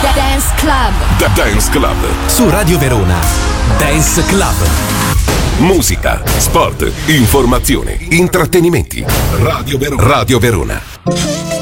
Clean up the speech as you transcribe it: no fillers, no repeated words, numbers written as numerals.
Dance Club. Dance Club. Su Radio Verona. Dance Club. Musica, sport, informazione, intrattenimenti. Radio Verona.